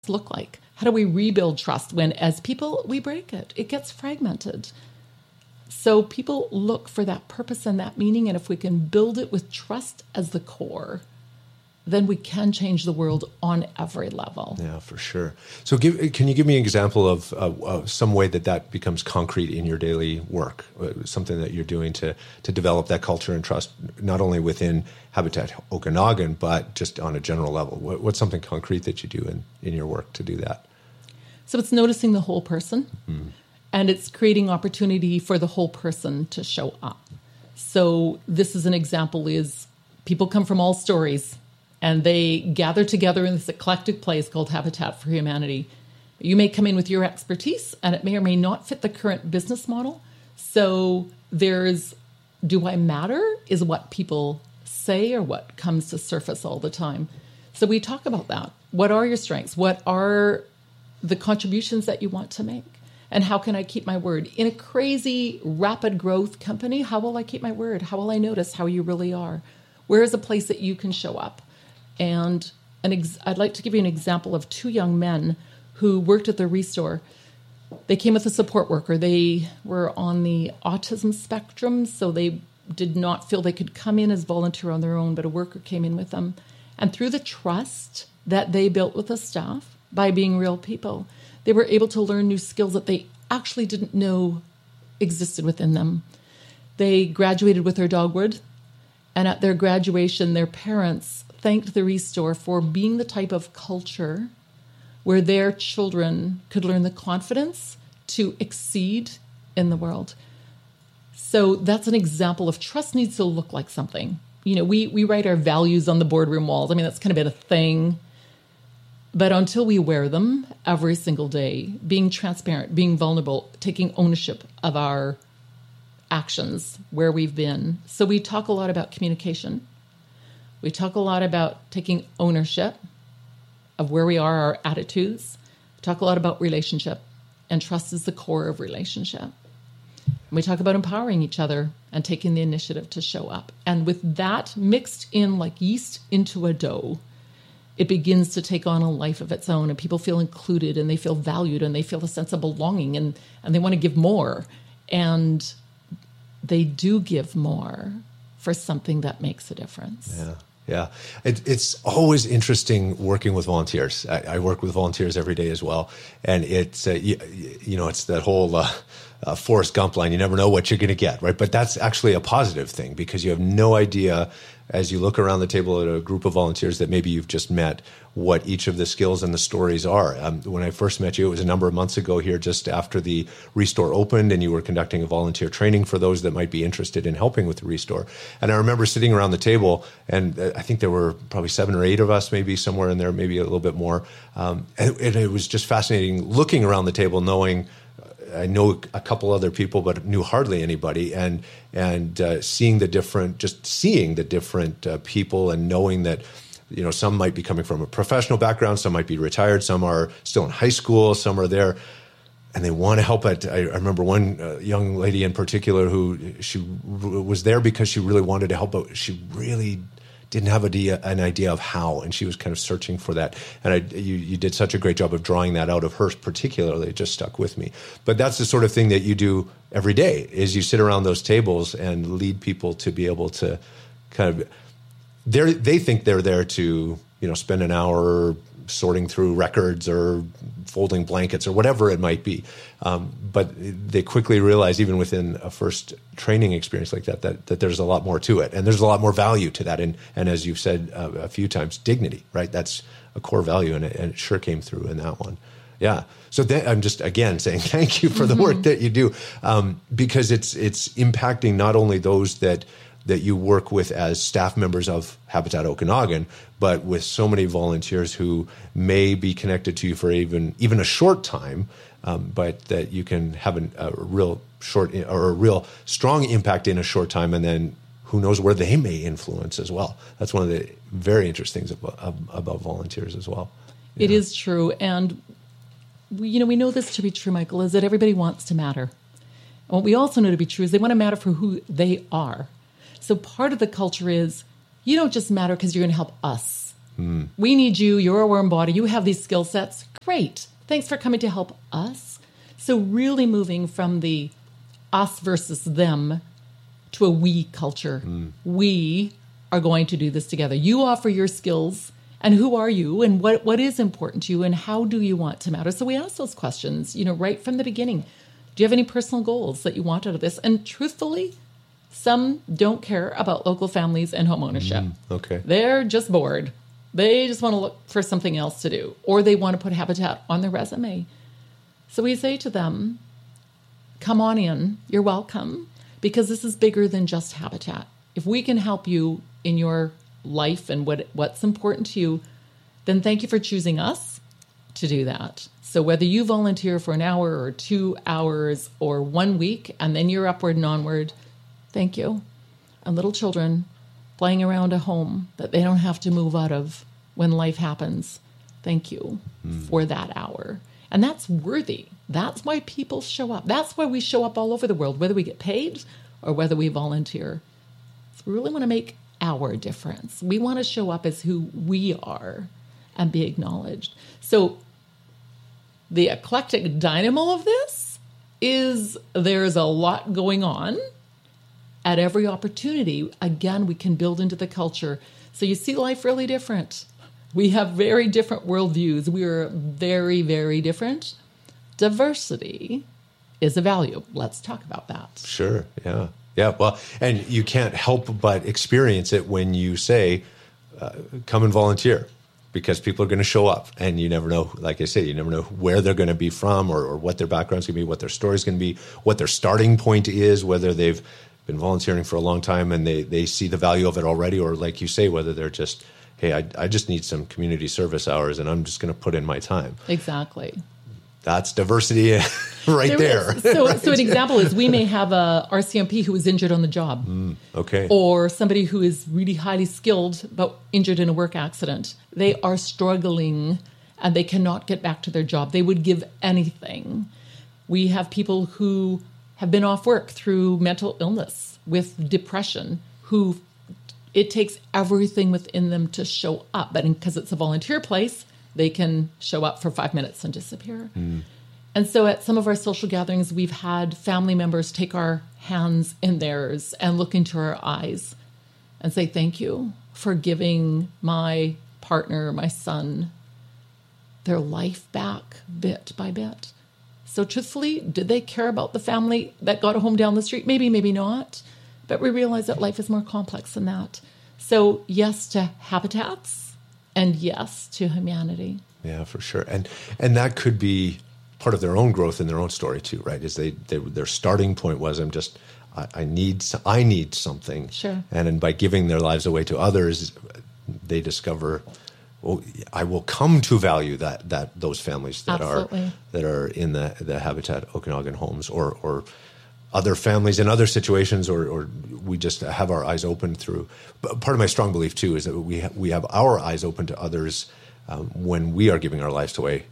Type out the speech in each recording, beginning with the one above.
look like? How do we rebuild trust when, as people, we break it? It gets fragmented. So people look for that purpose and that meaning, and if we can build it with trust as the core, then we can change the world on every level. Yeah, for sure. So can you give me an example of some way that becomes concrete in your daily work, something that you're doing to develop that culture and trust, not only within Habitat Okanagan, but just on a general level? What's something concrete that you do in your work to do that? So it's noticing the whole person, and it's creating opportunity for the whole person to show up. So this is an example is people come from all stories, and they gather together in this eclectic place called Habitat for Humanity. You may come in with your expertise, and it may or may not fit the current business model. So there's, do I matter is what people say or what comes to surface all the time. So we talk about that. What are your strengths? What are the contributions that you want to make? And how can I keep my word? In a crazy, rapid growth company, how will I keep my word? How will I notice how you really are? Where is a place that you can show up? And I'd like to give you an example of two young men who worked at the Restore. They came with a support worker. They were on the autism spectrum, so they did not feel they could come in as volunteer on their own, but a worker came in with them. And through the trust that they built with the staff by being real people, they were able to learn new skills that they actually didn't know existed within them. They graduated with their dogwood, and at their graduation, their parents thanked the Restore for being the type of culture where their children could learn the confidence to exceed in the world. So that's an example of trust needs to look like something. You know, we write our values on the boardroom walls. I mean, that's kind of been a thing. But until we wear them every single day, being transparent, being vulnerable, taking ownership of our actions, where we've been. So we talk a lot about communication. We talk a lot about taking ownership of where we are, our attitudes. We talk a lot about relationship, and trust is the core of relationship. And we talk about empowering each other and taking the initiative to show up. And with that mixed in like yeast into a dough, it begins to take on a life of its own, and people feel included, and they feel valued, and they feel a sense of belonging, and they want to give more. And they do give more for something that makes a difference. Yeah. Yeah, it's always interesting working with volunteers. I work with volunteers every day as well, and it's it's that whole Forrest Gump line. You never know what you're going to get, right? But that's actually a positive thing, because you have no idea as you look around the table at a group of volunteers that maybe you've just met what each of the skills and the stories are. When I first met you, it was a number of months ago here, just after the Restore opened, and you were conducting a volunteer training for those that might be interested in helping with the Restore. And I remember sitting around the table, and I think there were probably 7 or 8 of us, maybe somewhere in there, maybe a little bit more. And it was just fascinating looking around the table, knowing I know a couple other people, but knew hardly anybody, and seeing the different people, and knowing that, you know, some might be coming from a professional background, some might be retired, some are still in high school, some are there, and they want to help it. I remember one young lady in particular who she was there because she really wanted to help, but she really didn't have an idea of how, and she was kind of searching for that. And you did such a great job of drawing that out of her particularly. It just stuck with me. But that's the sort of thing that you do every day, is you sit around those tables and lead people to be able to kind of, they think they're there to, you know, spend an hour sorting through records or folding blankets or whatever it might be. But they quickly realize, even within a first training experience like that there's a lot more to it. And there's a lot more value to that. And as you've said a few times, dignity, right? That's a core value. And it sure came through in that one. Yeah. So I'm just, again, saying thank you for the work that you do, because it's impacting not only those that you work with as staff members of Habitat Okanagan, but with so many volunteers who may be connected to you for even a short time, but that you can have a real short or a real strong impact in a short time, and then who knows where they may influence as well. That's one of the very interesting things about volunteers as well. Yeah. It is true, and we know this to be true, Michael, is that everybody wants to matter. And what we also know to be true is they want to matter for who they are. So part of the culture is, you don't just matter because you're going to help us. We need you. You're a warm body. You have these skill sets. Great. Thanks for coming to help us. So really moving from the us versus them to a we culture. We are going to do this together. You offer your skills, and who are you, and what is important to you, and how do you want to matter? So we ask those questions, right from the beginning. Do you have any personal goals that you want out of this? And truthfully, some don't care about local families and home ownership. Okay. They're just bored. They just want to look for something else to do, or they want to put Habitat on their resume. So we say to them, come on in, you're welcome, because this is bigger than just Habitat. If we can help you in your life and what's important to you, then thank you for choosing us to do that. So whether you volunteer for an hour or 2 hours or 1 week, and then you're upward and onward, thank you. And little children playing around a home that they don't have to move out of when life happens, thank you for that hour. And that's worthy. That's why people show up. That's why we show up all over the world, whether we get paid or whether we volunteer. So we really want to make our difference. We want to show up as who we are and be acknowledged. So the eclectic dynamo of this is there's a lot going on. At every opportunity, again, we can build into the culture. So you see life really different. We have very different worldviews. We are very, very different. Diversity is a value. Let's talk about that. Sure, yeah. Yeah, well, and you can't help but experience it when you say, come and volunteer, because people are going to show up, and you never know, like I say, you never know where they're going to be from or what their background's going to be, what their story's going to be, what their starting point is, whether they've been volunteering for a long time and they see the value of it already, or like you say, whether they're just, hey, I just need some community service hours and I'm just going to put in my time. Exactly. That's diversity right there. So an example is we may have a RCMP who is injured on the job. Okay. Or somebody who is really highly skilled but injured in a work accident. They are struggling and they cannot get back to their job. They would give anything. We have people who have been off work through mental illness with depression, who it takes everything within them to show up. But because it's a volunteer place, they can show up for 5 minutes and disappear. And so at some of our social gatherings, we've had family members take our hands in theirs and look into our eyes and say, thank you for giving my partner, my son, their life back bit by bit. So truthfully, did they care about the family that got a home down the street? Maybe, maybe not. But we realize that life is more complex than that. So yes to habitats. And yes to humanity. Yeah, for sure. And that could be part of their own growth in their own story too, right? Is their starting point was I need something. Sure. And by giving their lives away to others, they discover, well, I will come to value that those families that Absolutely. are in the Habitat Okanagan homes or other families in other situations, or we just have our eyes open through. But part of my strong belief too is that we have our eyes open to others when we are giving our lives away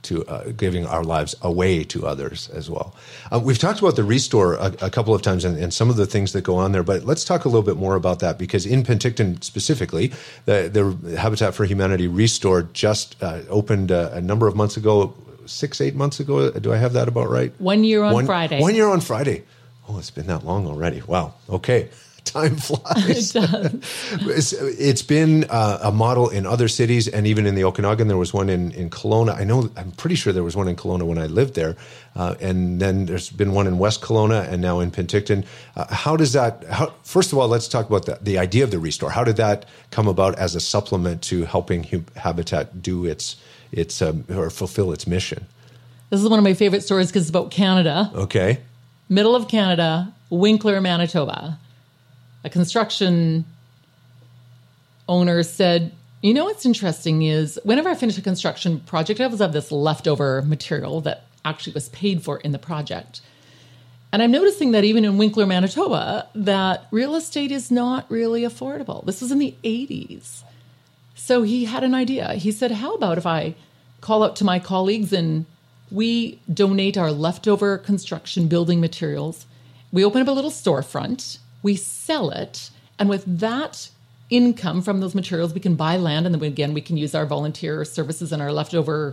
to others as well. We've talked about the Restore a couple of times and some of the things that go on there, but let's talk a little bit more about that, because in Penticton specifically, the Habitat for Humanity Restore just opened a number of months ago. 6-8 months ago. Do I have that about right? 1 year on Friday. 1 year on Friday. Oh, it's been that long already. Wow. Okay. Time flies. It does. It's been a model in other cities, and even in the Okanagan. There was one in Kelowna. I'm pretty sure there was one in Kelowna when I lived there. And then there's been one in West Kelowna and now in Penticton. First of all, let's talk about the idea of the Restore. How did that come about as a supplement to helping Habitat do or fulfill its mission? This is one of my favorite stories because it's about Canada. Okay. Middle of Canada, Winkler, Manitoba. A construction owner said, what's interesting is whenever I finish a construction project, I always have this leftover material that actually was paid for in the project. And I'm noticing that even in Winkler, Manitoba, that real estate is not really affordable. This was in the 80s. So he had an idea. He said, how about if I call out to my colleagues and we donate our leftover construction building materials. We open up a little storefront. We sell it. And with that income from those materials, we can buy land. And then again, we can use our volunteer services and our leftover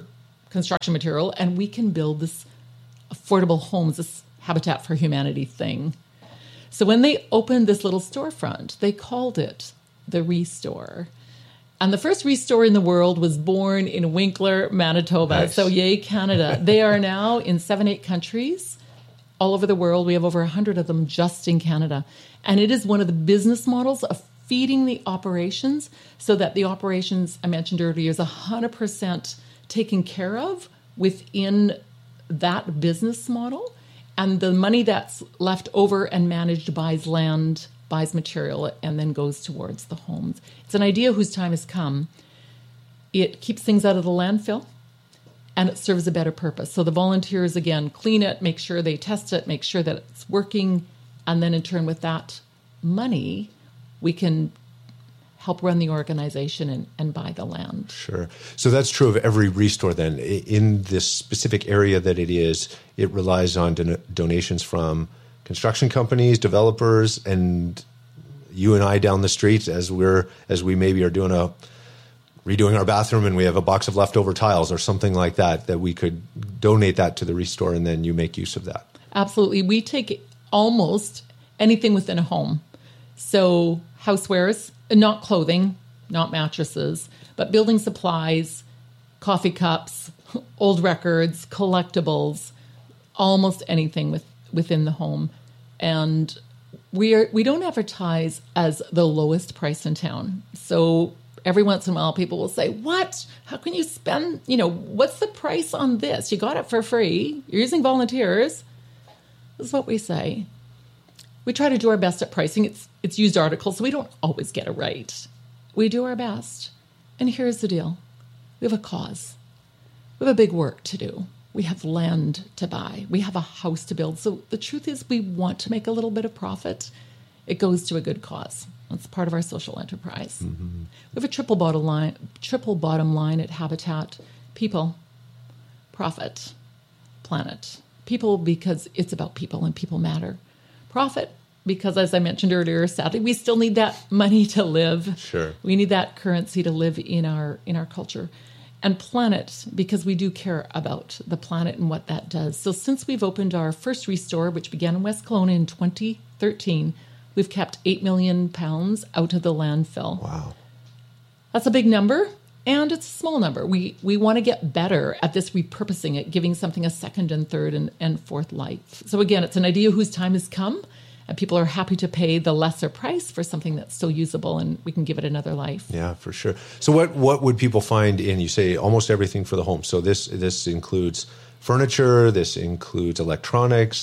construction material, and we can build this affordable homes, this Habitat for Humanity thing. So when they opened this little storefront, they called it the Restore. And the first Restore in the world was born in Winkler, Manitoba. Nice. So yay, Canada. They are now in 7-8 countries all over the world. We have over 100 of them just in Canada. And it is one of the business models of feeding the operations so that the operations I mentioned earlier is 100% taken care of within that business model. And the money that's left over and managed buys land, buys material, and then goes towards the homes. It's an idea whose time has come. It keeps things out of the landfill, and it serves a better purpose. So the volunteers, again, clean it, make sure they test it, make sure that it's working, and then in turn with that money, we can help run the organization and buy the land. Sure. So that's true of every Restore then. In this specific area that it is, it relies on donations from construction companies, developers, and you and I down the street as we maybe are redoing our bathroom and we have a box of leftover tiles or something like that we could donate that to the Restore and then you make use of that. Absolutely. We take almost anything within a home. So housewares, not clothing, not mattresses, but building supplies, coffee cups, old records, collectibles, almost anything within the home. And we don't advertise as the lowest price in town. So every once in a while people will say, what? How can you spend, what's the price on this? You got it for free. You're using volunteers. This is what we say. We try to do our best at pricing. It's used articles, so we don't always get it right. We do our best. And here's the deal. We have a cause. We have a big work to do. We have land to buy. We have a house to build. So the truth is we want to make a little bit of profit. It goes to a good cause. That's part of our social enterprise. Mm-hmm. We have a triple bottom line at Habitat. People, profit, planet. People because it's about people and people matter. Profit because, as I mentioned earlier, sadly, we still need that money to live. Sure. We need that currency to live in our culture. And planet, because we do care about the planet and what that does. So since we've opened our first Restore, which began in West Kelowna in 2013, we've kept 8 million pounds out of the landfill. Wow. That's a big number, and it's a small number. We want to get better at this repurposing it, giving something a second and third and fourth life. So again, it's an idea whose time has come, and people are happy to pay the lesser price for something that's still usable, and we can give it another life. Yeah, for sure. So what would people find in, you say, almost everything for the home? So this includes furniture, this includes electronics,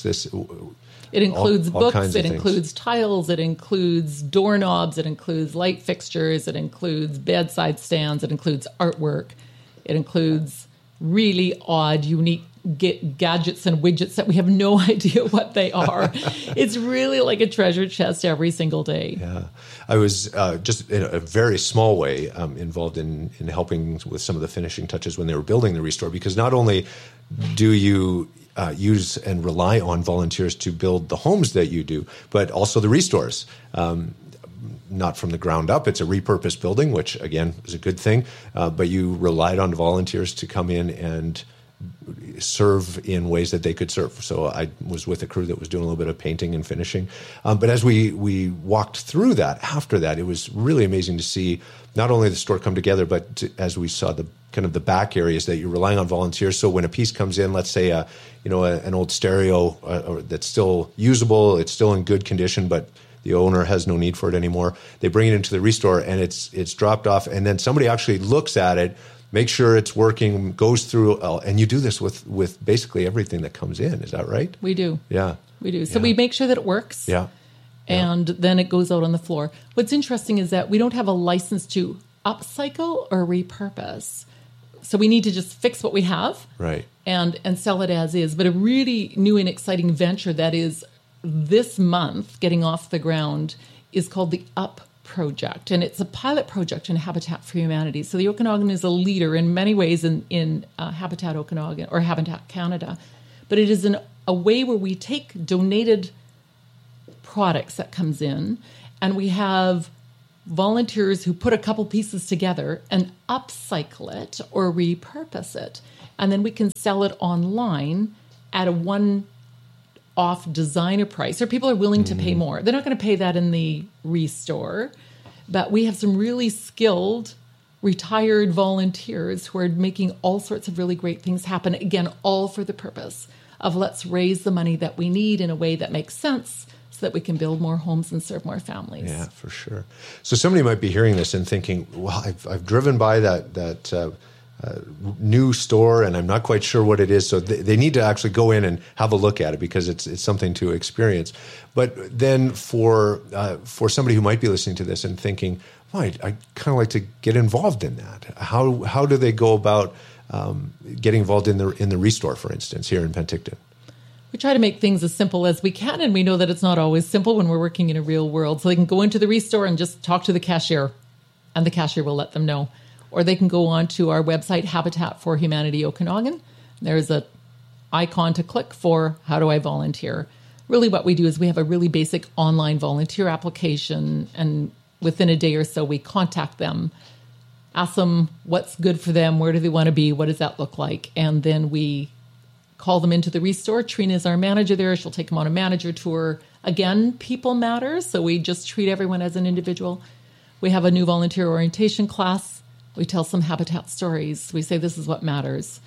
it includes all books, kinds of it things. Includes tiles, it includes doorknobs, it includes light fixtures, it includes bedside stands, it includes artwork, it includes really odd, unique gadgets and widgets that we have no idea what they are. It's really like a treasure chest every single day. Yeah. I was just in a very small way involved in helping with some of the finishing touches when they were building the Restore, because not only do you use and rely on volunteers to build the homes that you do, but also the Restores. Not from the ground up. It's a repurposed building, which, again, is a good thing. But you relied on volunteers to come in and serve in ways that they could serve. So I was with a crew that was doing a little bit of painting and finishing. But as we walked through that, after that, it was really amazing to see not only the store come together, but as we saw the kind of the back areas that you're relying on volunteers. So when a piece comes in, let's say an old stereo that's still usable, it's still in good condition, but the owner has no need for it anymore. They bring it into the Restore and it's dropped off, and then somebody actually looks at it, make sure it's working, goes through, and you do this with basically everything that comes in. Is that right? We do. Yeah. We do. So we make sure that it works. Yeah. And then it goes out on the floor. What's interesting is that we don't have a license to upcycle or repurpose. So we need to just fix what we have, right, and sell it as is. But a really new and exciting venture that is this month getting off the ground is called the UP Project, and it's a pilot project in Habitat for Humanity. So the Okanagan is a leader in many ways in Habitat Okanagan or Habitat Canada, but it is a way where we take donated products that comes in, and we have volunteers who put a couple pieces together and upcycle it or repurpose it. And then we can sell it online at a one-off designer price, or people are willing to pay more. They're not going to pay that in the restore, but we have some really skilled retired volunteers who are making all sorts of really great things happen. Again, all for the purpose of let's raise the money that we need in a way that makes sense so that we can build more homes and serve more families. Yeah, for sure. So somebody might be hearing this and thinking, well, I've driven by that new store and I'm not quite sure what it is. So they need to actually go in and have a look at it because it's something to experience. But then for somebody who might be listening to this and thinking, well, I kind of like to get involved in that. How do they go about getting involved in the restore, for instance, here in Penticton? We try to make things as simple as we can, and we know that it's not always simple when we're working in a real world. So they can go into the restore and just talk to the cashier, and the cashier will let them know. Or they can go on to our website, Habitat for Humanity Okanagan. There's an icon to click for how do I volunteer. Really what we do is we have a really basic online volunteer application, and within a day or so we contact them, ask them what's good for them, where do they want to be, what does that look like, and then we call them into the restore. Trina is our manager there. She'll take them on a manager tour. Again, people matter, so we just treat everyone as an individual. We have a new volunteer orientation class. We tell some habitat stories. We say this is what matters.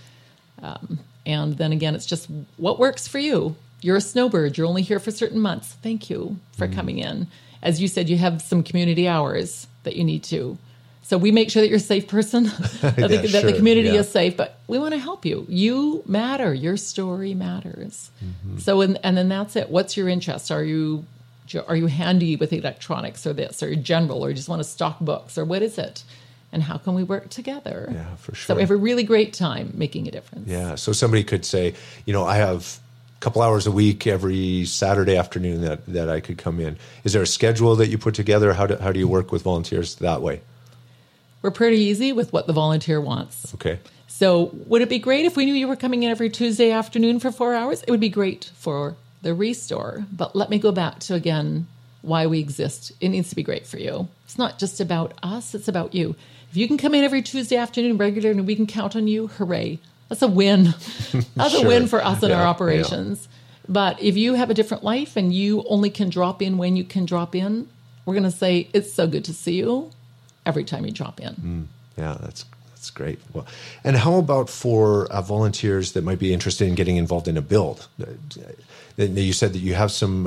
And then again, it's just what works for you. You're a snowbird. You're only here for certain months. Thank you for coming in. As you said, you have some community hours that you need to. So we make sure that you're a safe person, that the community is safe, but we want to help you. You matter. Your story matters. Mm-hmm. So, and then that's it. What's your interest? Are you handy with electronics or this, or general, or you just want to stock books, or what is it? And how can we work together? Yeah, for sure. So we have a really great time making a difference. Yeah. So somebody could say, I have a couple hours a week every Saturday afternoon that I could come in. Is there a schedule that you put together? How do you work with volunteers that way? We're pretty easy with what the volunteer wants. Okay. So would it be great if we knew you were coming in every Tuesday afternoon for 4 hours? It would be great for the restore. But let me go back to, again, why we exist. It needs to be great for you. It's not just about us. It's about you. If you can come in every Tuesday afternoon regular and we can count on you, hooray. That's a win. That's a win for us in our operations. Yeah. But if you have a different life and you only can drop in when you can drop in, we're going to say, it's so good to see you every time you drop in. Yeah, that's great. Well, and how about for volunteers that might be interested in getting involved in a build? You said that you have some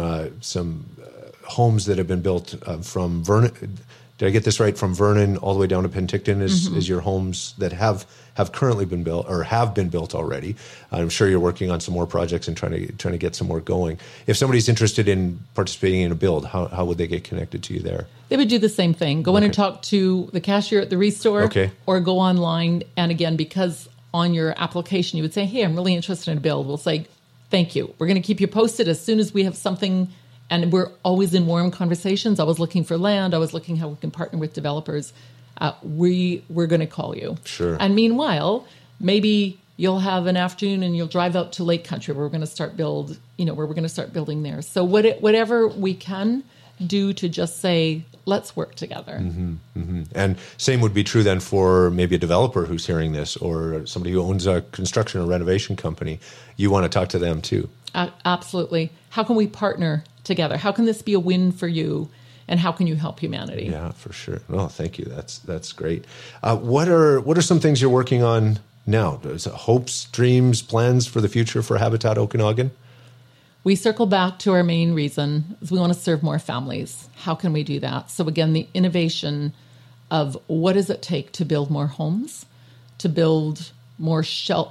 homes that have been built from Vernon. Did I get this right? From Vernon all the way down to Penticton is your homes that have currently been built or have been built already. I'm sure you're working on some more projects and trying to get some more going. If somebody's interested in participating in a build, how would they get connected to you there? They would do the same thing. Go in and talk to the cashier at the restore, or go online. And again, because on your application you would say, hey, I'm really interested in a build. We'll say, thank you. We're going to keep you posted as soon as we have something. And we're always in warm conversations. I was looking for land. I was looking how we can partner with developers. We're going to call you. Sure. And meanwhile, maybe you'll have an afternoon and you'll drive out to Lake Country where we're going to start building there. So whatever we can do to just say, let's work together. Mm-hmm, mm-hmm. And same would be true then for maybe a developer who's hearing this, or somebody who owns a construction or renovation company. You want to talk to them too. Absolutely. How can we partner together? How can this be a win for you? And how can you help humanity? Yeah, for sure. Oh, thank you. That's great. What are some things you're working on now? Hopes, dreams, plans for the future for Habitat Okanagan? We circle back to our main reason is we want to serve more families. How can we do that? So again, the innovation of what does it take to build more homes, to build more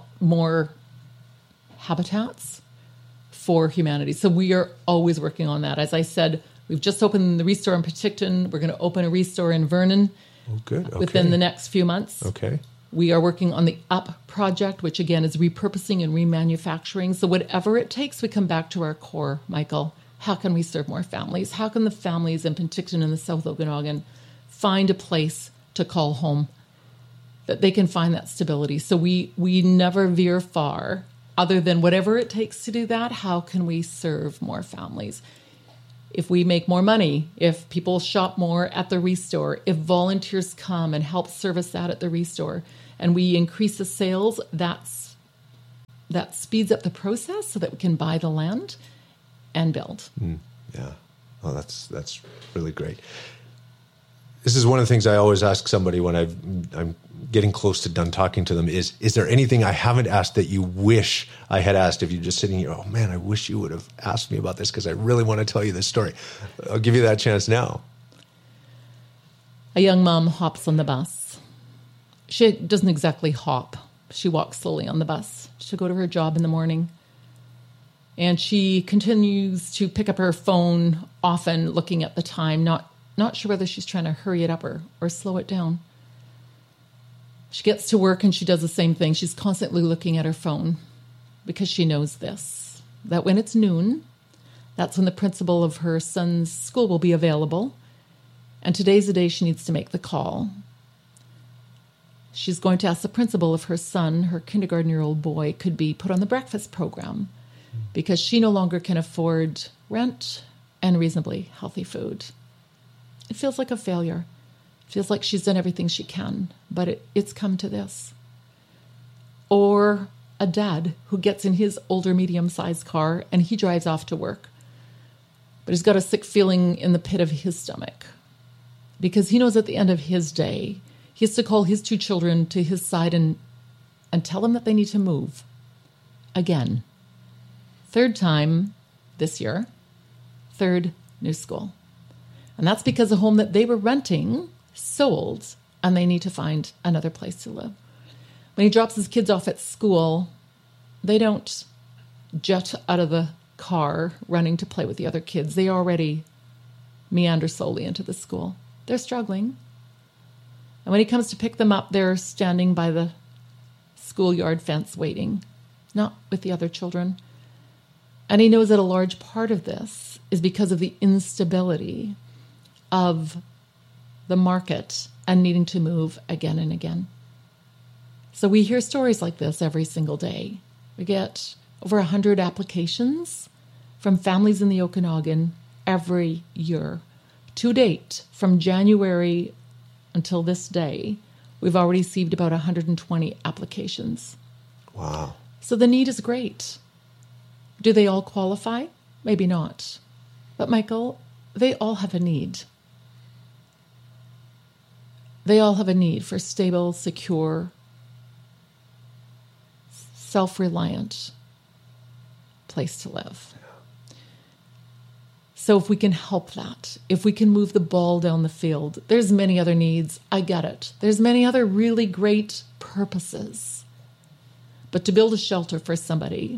habitats for humanity. So we are always working on that. As I said, we've just opened the restore in Penticton. We're going to open a restore in Vernon within the next few months. Okay. We are working on the UP project, which again is repurposing and remanufacturing. So whatever it takes, we come back to our core, Michael. How can we serve more families? How can the families in Penticton and the South Okanagan find a place to call home, that they can find that stability? So we never veer far other than whatever it takes to do that. How can we serve more families? if we make more money, if people shop more at the Restore, if volunteers come and help service that at the Restore, and we increase the sales, that speeds up the process so that we can buy the land and build. Yeah. Oh, that's really great. This is one of the things I always ask somebody when I'm getting close to done talking to them is there anything I haven't asked that you wish I had asked? If you're just sitting here, oh man, I wish you would have asked me about this because I really want to tell you this story. I'll give you that chance now. A young mom hops on the bus. She doesn't exactly hop. She walks slowly on the bus to go to her job in the morning. And she continues to pick up her phone, often looking at the time, not sure whether she's trying to hurry it up or slow it down. She gets to work and she does the same thing. She's constantly looking at her phone because she knows this, that when it's noon, that's when the principal of her son's school will be available. And today's the day she needs to make the call. She's going to ask the principal if her son, her kindergarten-year-old boy, could be put on the breakfast program because she no longer can afford rent and reasonably healthy food. It feels like a failure. It feels like she's done everything she can, but it's come to this. Or a dad who gets in his older medium-sized car and he drives off to work, but he's got a sick feeling in the pit of his stomach because he knows at the end of his day, he has to call his two children to his side and tell them that they need to move. Again. Third time this year. Third new school. And that's because the home that they were renting sold and they need to find another place to live. When he drops his kids off at school, they don't jet out of the car running to play with the other kids. They already meander slowly into the school. They're struggling. And when he comes to pick them up, they're standing by the schoolyard fence waiting, not with the other children. And he knows that a large part of this is because of the instability of the market and needing to move again and again. So we hear stories like this every single day. We get over 100 applications from families in the Okanagan every year. To date, from January until this day, we've already received about 120 applications. Wow. So the need is great. Do they all qualify? Maybe not. But Michael, they all have a need. They all have a need for stable, secure, self-reliant place to live. So if we can help that, if we can move the ball down the field, there's many other needs. I get it. There's many other really great purposes. But to build a shelter for somebody,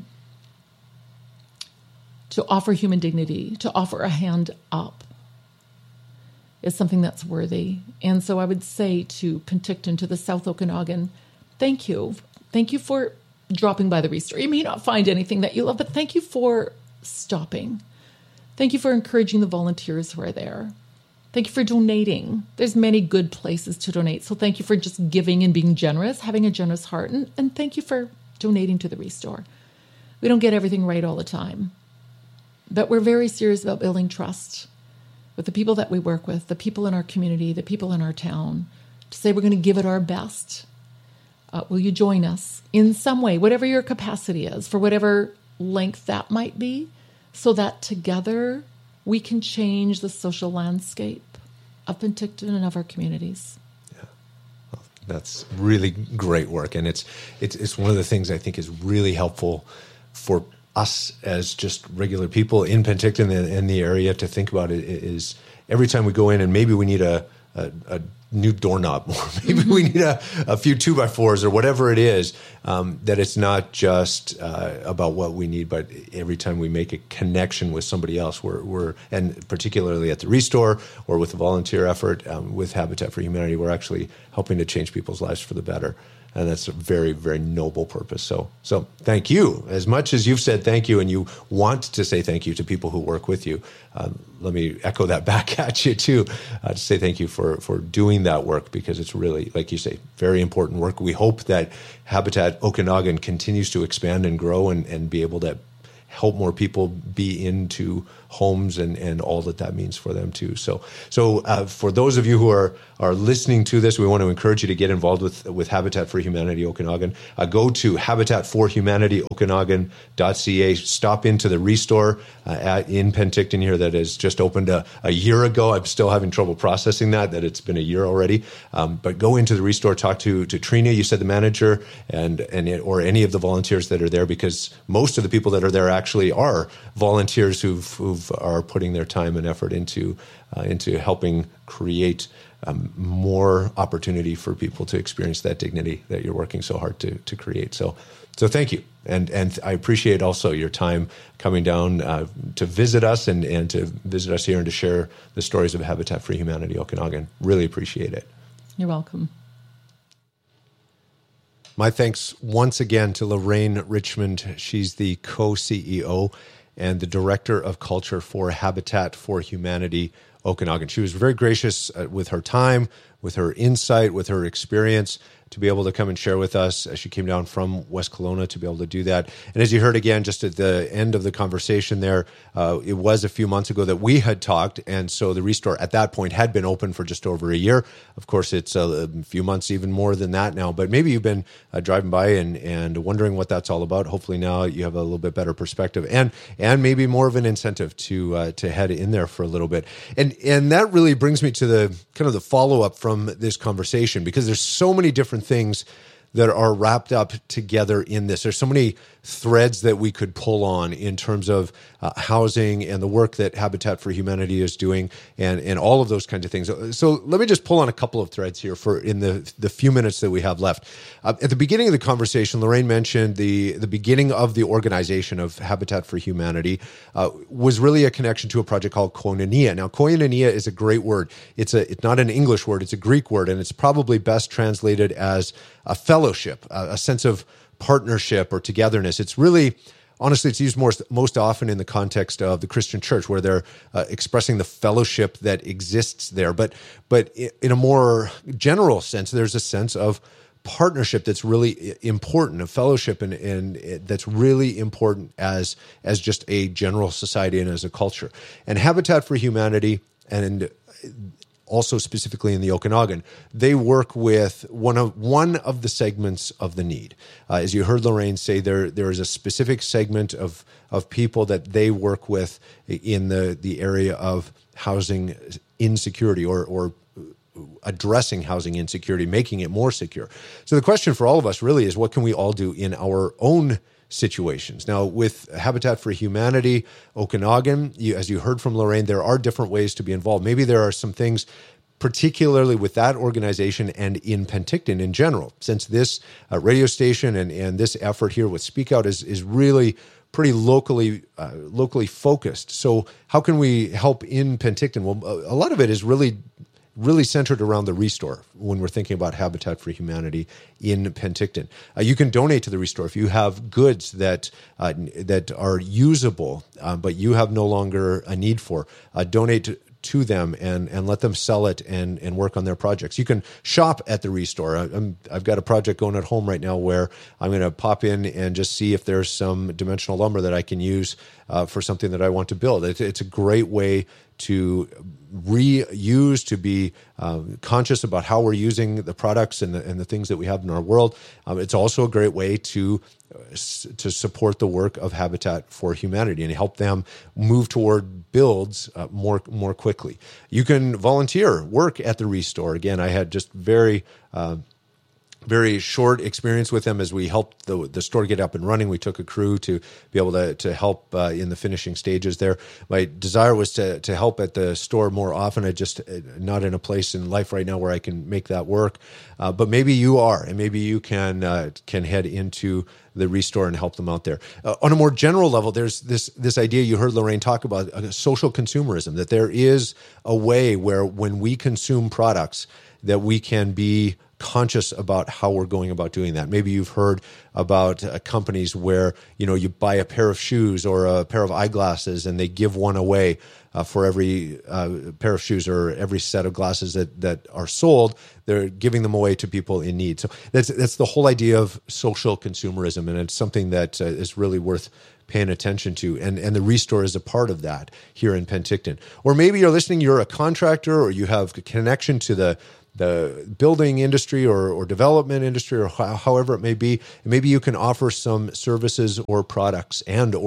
to offer human dignity, to offer a hand up, is something that's worthy. And so I would say to Penticton, to the South Okanagan, thank you. Thank you for dropping by the Restore. You may not find anything that you love, but thank you for stopping. Thank you for encouraging the volunteers who are there. Thank you for donating. There's many good places to donate. So thank you for just giving and being generous, having a generous heart. And thank you for donating to the Restore. We don't get everything right all the time. But we're very serious about building trust with the people that we work with, the people in our community, the people in our town, to say we're going to give it our best. Will you join us in some way, whatever your capacity is, for whatever length that might be, so that together we can change the social landscape of Penticton and of our communities. Yeah, well, that's really great work. And it's one of the things I think is really helpful for us as just regular people in Penticton and the area to think about it is every time we go in and maybe we need a new doorknob or maybe we need a few 2x4s or whatever it is, that it's not just about what we need, but every time we make a connection with somebody else, we're and particularly at the Restore or with the volunteer effort with Habitat for Humanity, we're actually helping to change people's lives for the better. And that's a very, very noble purpose. So thank you. As much as you've said thank you and you want to say thank you to people who work with you, let me echo that back at you too, to say thank you for doing that work, because it's really, like you say, very important work. We hope that Habitat Okanagan continues to expand and grow and be able to help more people be into homes and all that means for them too. So for those of you who are listening to this, we want to encourage you to get involved with Habitat for Humanity Okanagan. Go to habitatforhumanityokanagan.ca. Stop into the Restore in Penticton here that has just opened a year ago. I'm still having trouble processing that it's been a year already. But go into the Restore, talk to Trina, you said the manager, or any of the volunteers that are there, because most of the people that are there actually are volunteers who are putting their time and effort into helping create more opportunity for people to experience that dignity that you're working so hard to create. So thank you. And I appreciate also your time coming down to visit us and to visit us here and to share the stories of Habitat for Humanity Okanagan. Really appreciate it. You're welcome. My thanks once again to Lorraine Richmond. She's the co-CEO and the Director of Culture for Habitat for Humanity Okanagan. She was very gracious with her time, with her insight, with her experience, to be able to come and share with us as she came down from West Kelowna to be able to do that. And as you heard again, just at the end of the conversation there, it was a few months ago that we had talked. And so the Restore at that point had been open for just over a year. Of course, it's a few months, even more than that now, but maybe you've been driving by and wondering what that's all about. Hopefully now you have a little bit better perspective and maybe more of an incentive to head in there for a little bit. And that really brings me to the kind of the follow-up from this conversation, because there's so many different things that are wrapped up together in this. There's so many threads that we could pull on in terms of housing and the work that Habitat for Humanity is doing and all of those kinds of things. So let me just pull on a couple of threads here in the few minutes that we have left. At the beginning of the conversation, Lorraine mentioned the beginning of the organization of Habitat for Humanity was really a connection to a project called Koinonia. Now, Koinonia is a great word. It's not an English word, it's a Greek word, and it's probably best translated as a fellowship, a sense of partnership or togetherness. It's really, honestly, it's used most often in the context of the Christian church, where they're expressing the fellowship that exists there. But in a more general sense, there's a sense of partnership that's really important, a fellowship and that's really important as just a general society and as a culture. And Habitat for Humanity, and also specifically in the Okanagan, they work with one of the segments of the need. As you heard Lorraine say, there is a specific segment of people that they work with in the area of housing insecurity or addressing housing insecurity, making it more secure. So the question for all of us really is, what can we all do in our own situations? Now, with Habitat for Humanity Okanagan, as you heard from Lorraine, there are different ways to be involved. Maybe there are some things, particularly with that organization and in Penticton in general, since this radio station and this effort here with Speak Out is really pretty locally focused. So how can we help in Penticton? Well, a lot of it is really centered around the Restore when we're thinking about Habitat for Humanity in Penticton. You can donate to the Restore if you have goods that are usable, but you have no longer a need for. Donate to them and let them sell it and work on their projects. You can shop at the Restore. I've got a project going at home right now where I'm going to pop in and just see if there's some dimensional lumber that I can use for something that I want to build. It's a great way to reuse, to be conscious about how we're using the products and the things that we have in our world. It's also a great way to support the work of Habitat for Humanity and help them move toward builds more quickly. You can volunteer, work at the Restore. Again, I had just very short experience with them as we helped the store get up and running. We took a crew to be able to help in the finishing stages there. My desire was to help at the store more often. I just not in a place in life right now where I can make that work. But maybe you are, and maybe you can head into the Restore and help them out there. On a more general level, there's this idea you heard Lorraine talk about, social consumerism, that there is a way where when we consume products that we can be conscious about how we're going about doing that. Maybe you've heard about companies where, you buy a pair of shoes or a pair of eyeglasses and they give one away for every pair of shoes or every set of glasses that are sold. They're giving them away to people in need. So that's the whole idea of social consumerism, and it's something that is really worth paying attention to. And the Restore is a part of that here in Penticton. Or maybe you're listening, you're a contractor, or you have a connection to the building industry or development industry, or however it may be. And maybe you can offer some services or products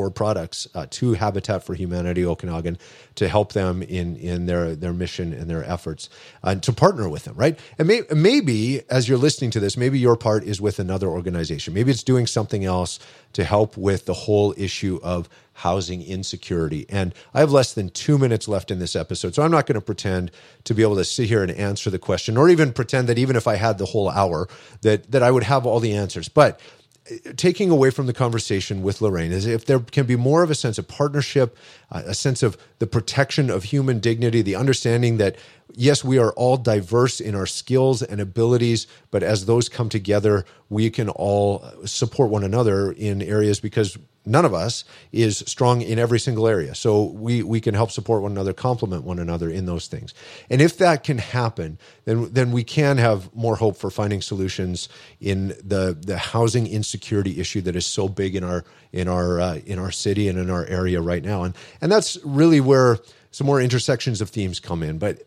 to Habitat for Humanity Okanagan to help them in their mission and their efforts, to partner with them, right? And maybe as you're listening to this, maybe your part is with another organization. Maybe it's doing something else to help with the whole issue of housing insecurity. And I have less than 2 minutes left in this episode, so I'm not going to pretend to be able to sit here and answer the question, or even pretend that even if I had the whole hour, that I would have all the answers. But taking away from the conversation with Lorraine is if there can be more of a sense of partnership, a sense of the protection of human dignity, the understanding that, yes, we are all diverse in our skills and abilities, but as those come together, we can all support one another in areas, because none of us is strong in every single area. So we can help support one another, complement one another in those things. And if that can happen, then we can have more hope for finding solutions in the housing insecurity issue that is so big in our city and in our area right now. And that's really where some more intersections of themes come in. But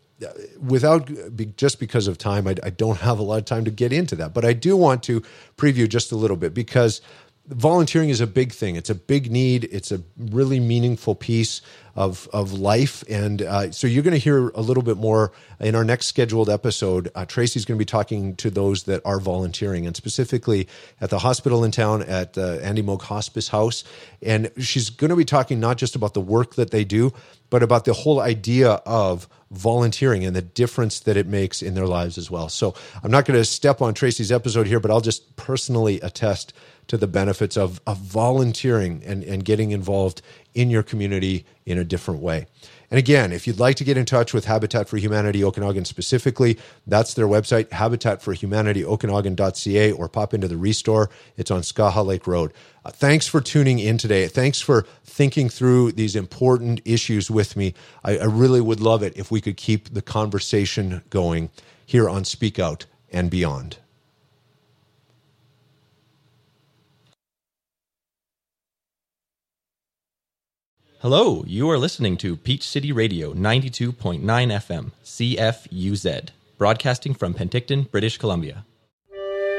just because of time, I don't have a lot of time to get into that. But I do want to preview just a little bit, because volunteering is a big thing. It's a big need. It's a really meaningful piece of life. And so you're going to hear a little bit more in our next scheduled episode. Tracy's going to be talking to those that are volunteering, and specifically at the hospital in town at Andy Moog Hospice House. And she's going to be talking not just about the work that they do, but about the whole idea of volunteering and the difference that it makes in their lives as well. So I'm not going to step on Tracy's episode here, but I'll just personally attest to the benefits of volunteering and getting involved in your community in a different way. And again, if you'd like to get in touch with Habitat for Humanity Okanagan specifically, that's their website, habitatforhumanity.okanagan.ca, or pop into the Restore. It's on Skaha Lake Road. Thanks for tuning in today. Thanks for thinking through these important issues with me. I really would love it if we could keep the conversation going here on Speak Out and Beyond. Hello, you are listening to Peach City Radio 92.9 FM, CFUZ, broadcasting from Penticton, British Columbia.